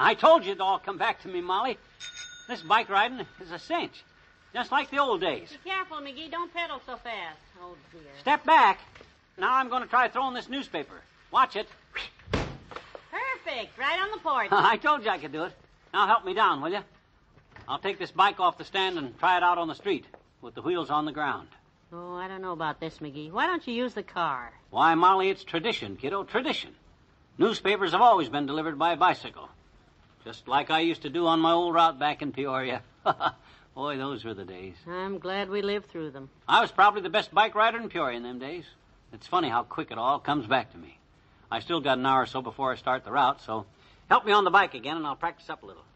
I told you it'd all come back to me, Molly. This bike riding is a cinch. Just like the old days. Be careful, McGee. Don't pedal so fast. Oh, dear. Step back. Now I'm going to try throwing this newspaper. Watch it. Perfect. Right on the porch. I told you I could do it. Now help me down, will you? I'll take this bike off the stand and try it out on the street with the wheels on the ground. Oh, I don't know about this, McGee. Why don't you use the car? Why, Molly, it's tradition, kiddo, tradition. Newspapers have always been delivered by bicycle. Just like I used to do on my old route back in Peoria. Boy, those were the days. I'm glad we lived through them. I was probably the best bike rider in Peoria in them days. It's funny how quick it all comes back to me. I still got an hour or so before I start the route, so help me on the bike again and I'll practice up a little.